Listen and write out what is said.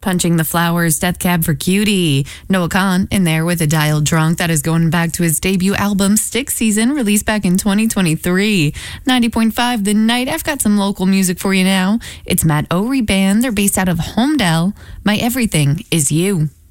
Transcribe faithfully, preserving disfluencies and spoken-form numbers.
Punching the Flowers, Death Cab for Cutie. Noah Kahan in there with A Dial Drunk. That is going back to his debut album, Stick Season, released back in twenty twenty-three. ninety point five The Night. I've got some local music for you now. It's Matt O'Ree Band. They're based out of Holmdel. My Everything Is You.